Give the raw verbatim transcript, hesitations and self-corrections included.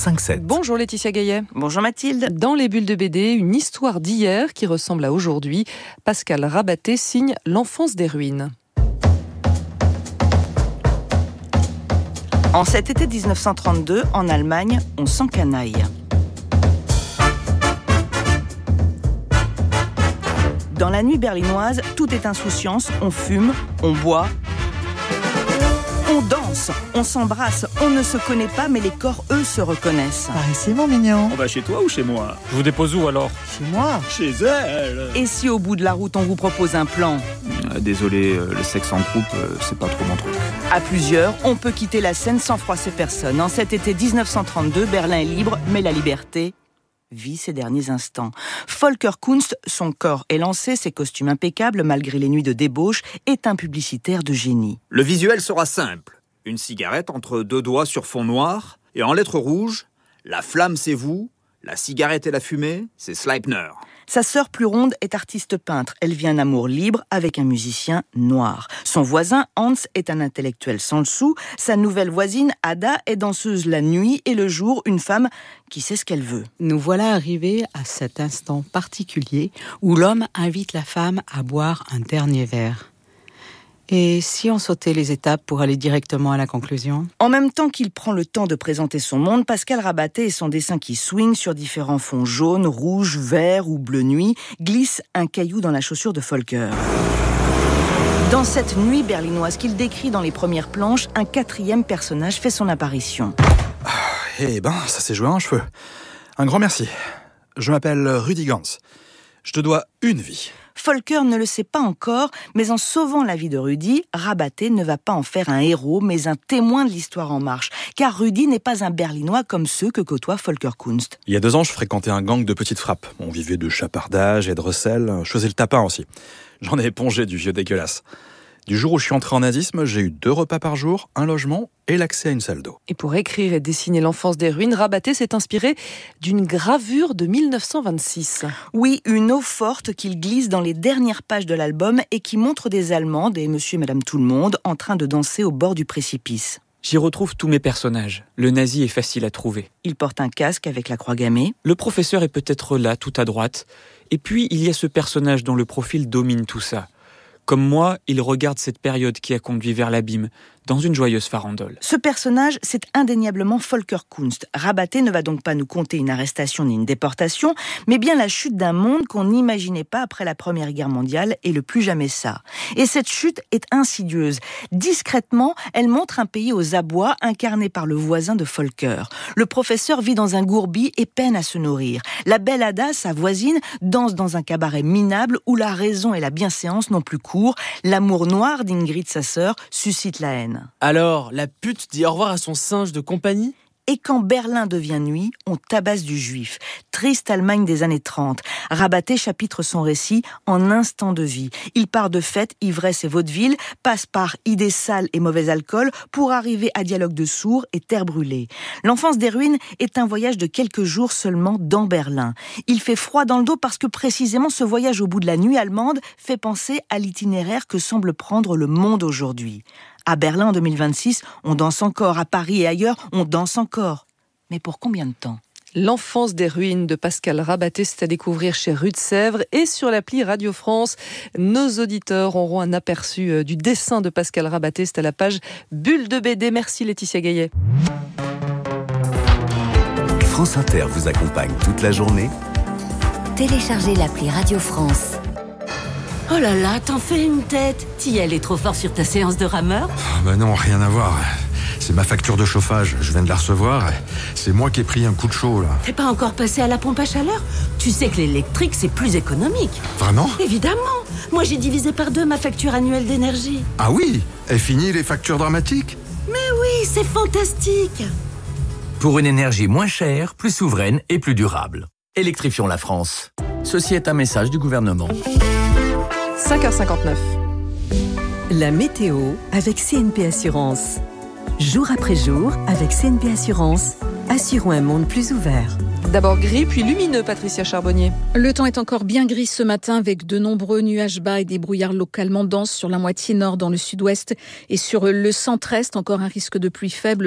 cinq sept. Bonjour Laetitia Gaillet. Bonjour Mathilde. Dans les bulles de B D, une histoire d'hier qui ressemble à aujourd'hui. Pascal Rabaté signe L'enfance des ruines. En cet été dix-neuf cent trente-deux, en Allemagne, on s'encanaille. Dans la nuit berlinoise, tout est insouciance, on fume, on boit, on danse, on s'embrasse, on ne se connaît pas, mais les corps, eux, se reconnaissent. Par ici, mon mignon. On va chez toi ou chez moi? Je vous dépose où alors? Chez moi. Chez elle. Et si au bout de la route, on vous propose un plan? euh, Désolé, euh, le sexe en groupe, euh, c'est pas trop mon truc. À plusieurs, on peut quitter la scène sans froisser personne. En cet été dix-neuf cent trente-deux, Berlin est libre, mais la liberté vit ses derniers instants. Volker Kunst, son corps élancé, ses costumes impeccables malgré les nuits de débauche, est un publicitaire de génie. Le visuel sera simple. Une cigarette entre deux doigts sur fond noir, et en lettres rouges, la flamme c'est vous, la cigarette et la fumée, c'est Sleipner. Sa sœur plus ronde est artiste peintre. Elle vit un amour libre avec un musicien noir. Son voisin, Hans, est un intellectuel sans le sou. Sa nouvelle voisine, Ada, est danseuse la nuit et le jour, une femme qui sait ce qu'elle veut. Nous voilà arrivés à cet instant particulier où l'homme invite la femme à boire un dernier verre. Et si on sautait les étapes pour aller directement à la conclusion? En même temps qu'il prend le temps de présenter son monde, Pascal Rabaté et son dessin qui swing sur différents fonds jaunes, rouges, verts ou bleu nuit glisse un caillou dans la chaussure de Volker. Dans cette nuit berlinoise qu'il décrit dans les premières planches, un quatrième personnage fait son apparition. Ah, eh ben, ça s'est joué à un cheveu. Un grand merci. Je m'appelle Rudi Gans. Je te dois une vie. Volker ne le sait pas encore, mais en sauvant la vie de Rudi, Rabaté ne va pas en faire un héros, mais un témoin de l'histoire en marche. Car Rudi n'est pas un Berlinois comme ceux que côtoie Volker Kunst. Il y a deux ans, je fréquentais un gang de petites frappes. On vivait de chapardage et de recel. Je faisais le tapin aussi. J'en ai épongé du vieux dégueulasse. Du jour où je suis entré en nazisme, j'ai eu deux repas par jour, un logement et l'accès à une salle d'eau. Et pour écrire et dessiner L'enfance des ruines, Rabaté s'est inspiré d'une gravure de mille neuf cent vingt-six. Oui, une eau forte qu'il glisse dans les dernières pages de l'album et qui montre des Allemands, des monsieur et madame tout le monde, en train de danser au bord du précipice. J'y retrouve tous mes personnages. Le nazi est facile à trouver. Il porte un casque avec la croix gammée. Le professeur est peut-être là, tout à droite. Et puis, il y a ce personnage dont le profil domine tout ça. Comme moi, il regarde cette période qui a conduit vers l'abîme, dans une joyeuse farandole. Ce personnage, c'est indéniablement Volker Kunst. Rabaté ne va donc pas nous conter une arrestation ni une déportation, mais bien la chute d'un monde qu'on n'imaginait pas après la Première Guerre mondiale et le plus jamais ça. Et cette chute est insidieuse. Discrètement, elle montre un pays aux abois incarné par le voisin de Volker. Le professeur vit dans un gourbi et peine à se nourrir. La belle Ada, sa voisine, danse dans un cabaret minable où la raison et la bienséance n'ont plus cours. L'amour noir d'Ingrid, sa sœur, suscite la haine. Alors, la pute dit au revoir à son singe de compagnie? Et quand Berlin devient nuit, on tabasse du juif. Triste Allemagne des années trente. Rabaté chapitre son récit en instant de vie. Il part de fête, ivresse et vaudeville, passe par idées sales et mauvais alcool pour arriver à dialogue de sourds et terre brûlée. L'enfance des ruines est un voyage de quelques jours seulement dans Berlin. Il fait froid dans le dos parce que précisément ce voyage au bout de la nuit allemande fait penser à l'itinéraire que semble prendre le monde aujourd'hui. À Berlin en deux mille vingt-six, on danse encore. À Paris et ailleurs, on danse encore. Mais pour combien de temps ? L'enfance des ruines de Pascal Rabaté, c'est à découvrir chez Rue de Sèvres et sur l'appli Radio France. Nos auditeurs auront un aperçu du dessin de Pascal Rabaté. C'est à la page Bulle de B D. Merci Laetitia Gaillet. France Inter vous accompagne toute la journée. Téléchargez l'appli Radio France. Oh là là, t'en fais une tête. T'y allais trop fort sur ta séance de rameur? Ah bah non, rien à voir. C'est ma facture de chauffage, je viens de la recevoir. C'est moi qui ai pris un coup de chaud, là. T'es pas encore passé à la pompe à chaleur? Tu sais que l'électrique, c'est plus économique. Vraiment? Évidemment. Moi, j'ai divisé par deux ma facture annuelle d'énergie. Ah oui? Est fini les factures dramatiques? Mais oui, c'est fantastique. Pour une énergie moins chère, plus souveraine et plus durable. Électrifions la France. Ceci est un message du gouvernement. cinq heures cinquante-neuf. La météo avec C N P Assurance. Jour après jour, avec C N P Assurance, assurons un monde plus ouvert. D'abord gris, puis lumineux, Patricia Charbonnier. Le temps est encore bien gris ce matin avec de nombreux nuages bas et des brouillards localement denses sur la moitié nord dans le sud-ouest et sur le centre-est, encore un risque de pluie faible.